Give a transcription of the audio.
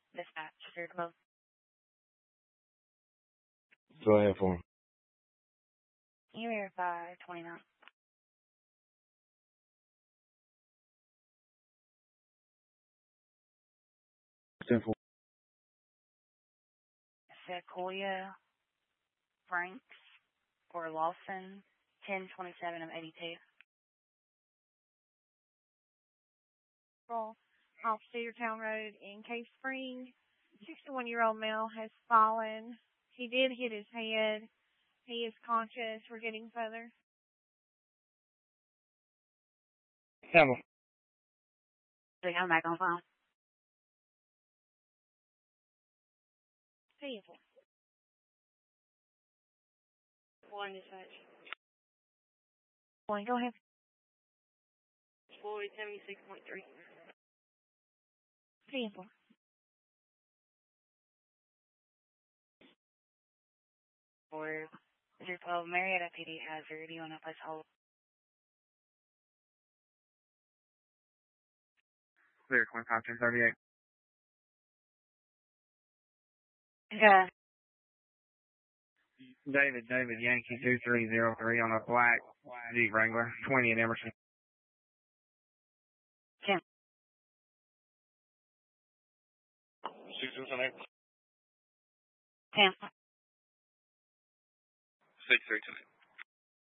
Dispatch, you're close. Go ahead for him. You verify 29. 10-4. Sequoia Franks or Lawson, 1027 of 82. Off Cedartown Road in Cave Spring. 61-year-old male has fallen. He did hit his head. He is conscious. We're getting further. Campbell. I'm back on phone. Hey, One dispatch. One, go ahead. Floyd 76.3. hey, Or 012 Marietta PD Hazard. Do you want to place hold? Clear 25-10-38. Yeah. David, Yankee 2303 on a black Jeep Wrangler, 20 in Emerson. 10. 6228. 10. 6328.